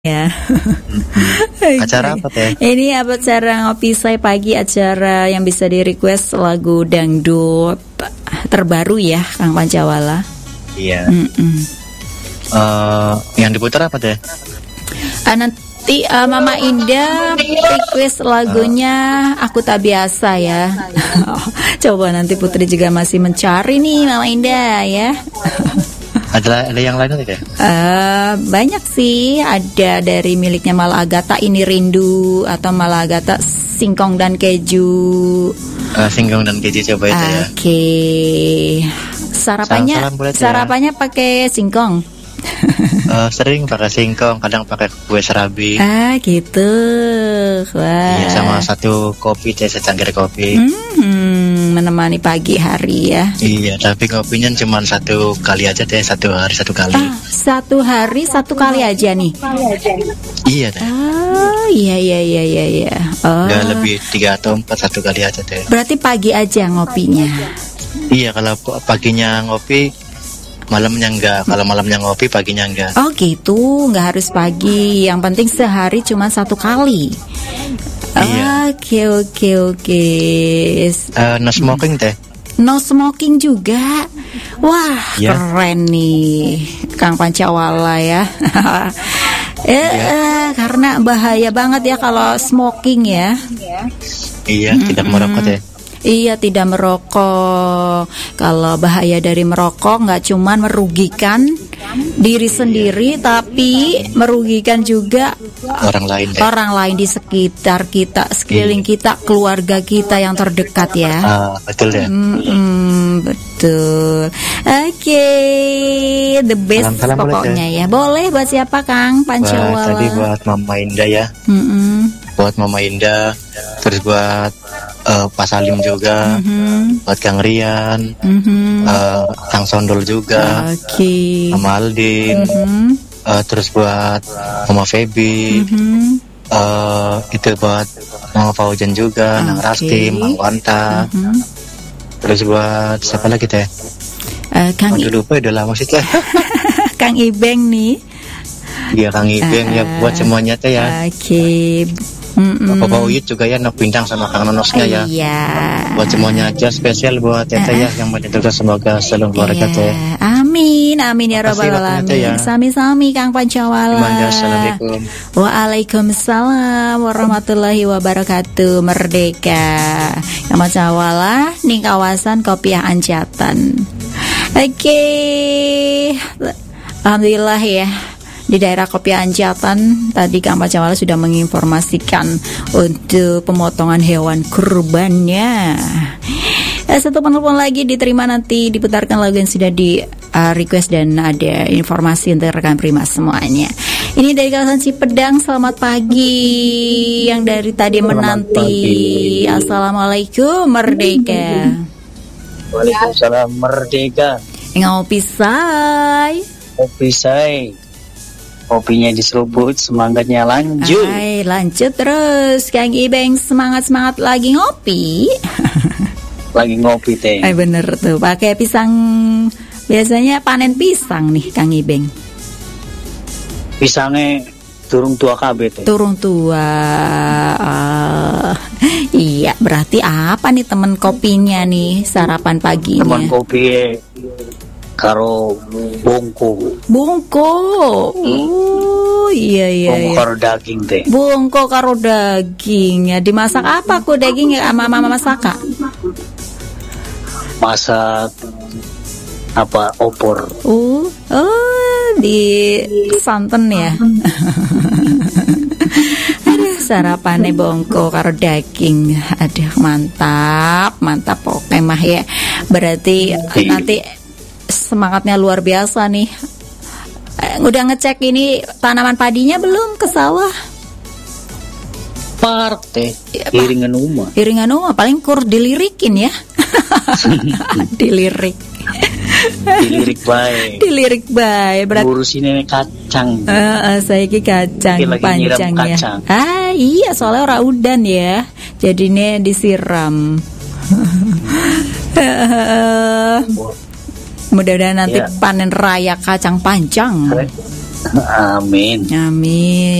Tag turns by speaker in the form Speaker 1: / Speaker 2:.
Speaker 1: Ya.
Speaker 2: Acara apa teh?
Speaker 1: Ini acara ngopi saya pagi, acara yang bisa di request lagu dangdut terbaru ya, Kang Pancawala.
Speaker 2: Iya. Yang diputar apa teh?
Speaker 1: Nanti Mama Indah request lagunya Aku Tak Biasa ya. Coba nanti Putri juga masih mencari nih Mama Indah ya.
Speaker 2: Ada yang lain teh?
Speaker 1: Banyak sih, ada dari miliknya Malagata Ini Rindu atau Malagata Singkong dan Keju.
Speaker 2: Singkong dan keju coba itu ya.
Speaker 1: Oke. Sarapannya pakai singkong.
Speaker 2: Sering pakai singkong, kadang pakai kue serabi.
Speaker 1: Gitu. Wah.
Speaker 2: Iya, sama satu kopi teh, secangkir kopi.
Speaker 1: Menemani pagi hari ya.
Speaker 2: Iya, tapi kopinya cuma satu kali aja teh, satu hari satu kali.
Speaker 1: Satu hari satu kali aja nih.
Speaker 2: Iya teh.
Speaker 1: Iya.
Speaker 2: Nggak lebih 3 atau 4, satu kali aja teh.
Speaker 1: Berarti pagi aja ngopinya.
Speaker 2: Iya, kalau paginya ngopi, malamnya enggak. Kalau malamnya ngopi, paginya enggak.
Speaker 1: Oh gitu, nggak harus pagi. Yang penting sehari cuma satu kali.
Speaker 2: Iya.
Speaker 1: Oke.
Speaker 2: No smoking teh.
Speaker 1: No smoking juga. Wah,
Speaker 2: Ya.
Speaker 1: Keren nih Kang Pancawala ya. Karena bahaya banget ya kalau smoking ya.
Speaker 2: Iya, tidak merokok teh.
Speaker 1: Iya, tidak merokok. Kalau bahaya dari merokok nggak cuman merugikan diri sendiri, tapi merugikan juga orang lain di sekitar kita, sekeliling kita, keluarga kita yang terdekat ya.
Speaker 2: Betul ya.
Speaker 1: Betul. Oke, the best
Speaker 2: Salam
Speaker 1: pokoknya ya. Boleh buat siapa Kang Pancawala?
Speaker 2: Tadi buat Mama Indah ya. Buat Mama Indah, terus buat Pak Salim juga, buat Kang Rian, Kang Sondol juga, Mama Aldin, terus buat Mama Feby, itu buat Mama Faujan juga, Nang Rasti, Mang Wanta, terus buat siapa lagi teh?
Speaker 1: Kang
Speaker 2: Udah lupa, udah lama sih teh.
Speaker 1: Kang Ibeng nih.
Speaker 2: Iya, Kang Ibeng ya, buat semuanya teh ya.
Speaker 1: Oke.
Speaker 2: Bapak Uyut juga ya, Nok Bintang sama Kang Nonosnya ya.
Speaker 1: Iya.
Speaker 2: Buat semuanya aja spesial buat Tete ya, yang menentukan semoga selalu keluarga teh.
Speaker 1: Amin ya rabbal alamin. Sami-sami Kang Pancawala.
Speaker 2: Assalamualaikum.
Speaker 1: Waalaikumsalam warahmatullahi wabarakatuh. Merdeka. Kang Pancawala ning kawasan Kopiah Ancatan. Oke. Alhamdulillah ya. Di daerah Kopiah Ancatan tadi Kang Pancawala sudah menginformasikan untuk pemotongan hewan kurbannya. Satu penelpon lagi diterima, nanti diputarkan lagu yang sudah di request dan ada informasi untuk rekan Prima semuanya. Ini dari kawasan Cipedang. Selamat pagi yang dari tadi menanti. Assalamualaikum Merdeka.
Speaker 3: Waalaikumsalam Merdeka.
Speaker 1: Ngopi say.
Speaker 3: Kopinya diseruput, semangatnya lanjut.
Speaker 1: Lanjut terus Kang Ibeng, semangat lagi ngopi.
Speaker 3: Lagi ngopi teh.
Speaker 1: Bener tuh, pakai pisang. Biasanya panen pisang nih Kang Ibeng.
Speaker 3: Pisangnya turung tua kabeh teh.
Speaker 1: Turung tua. Iya, berarti apa nih temen kopinya nih sarapan paginya?
Speaker 3: Teman kopi karo bongko.
Speaker 1: Iya.
Speaker 3: Bongko karo daging teh.
Speaker 1: Bongko karo daging ya. Dimasak apa kok dagingnya sama mama masaka?
Speaker 3: Masak apa opor.
Speaker 1: Di santen ya. Aduh, sarapannya bongko karo daging. Aduh, mantap pokoknya mah ya. Berarti nanti semangatnya luar biasa nih. Udah ngecek ini tanaman padinya belum ke sawah?
Speaker 3: Partai iringan umah
Speaker 1: paling kur dilirikin ya. Dilirik bae berarti
Speaker 3: ngurus ini kacang.
Speaker 1: Saiki kacang panjang ya.
Speaker 3: Kacang.
Speaker 1: Iya, soalnya ora udan ya, jadinya disiram. Mudah-mudahan nanti panen raya kacang panjang.
Speaker 3: Amin.
Speaker 1: Amin.